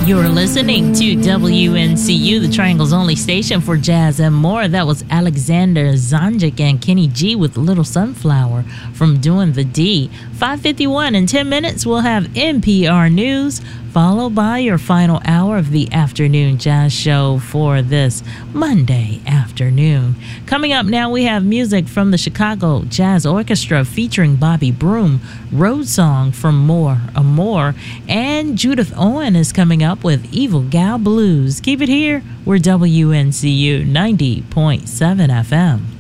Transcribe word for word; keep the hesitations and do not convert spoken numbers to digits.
You're listening to W N C U, the Triangle's only station for jazz and more. That was Alexander Zonjic and Kenny G with Little Sunflower from Doing the D. five fifty-one. In ten minutes, we'll have N P R News, followed by your final hour of the afternoon jazz show for this Monday afternoon. Coming up now, we have music from the Chicago Jazz Orchestra featuring Bobby Broom, Road Song from More Amore, and Judith Owen is coming up with Evil Gal Blues. Keep it here. We're W N C U ninety point seven F M.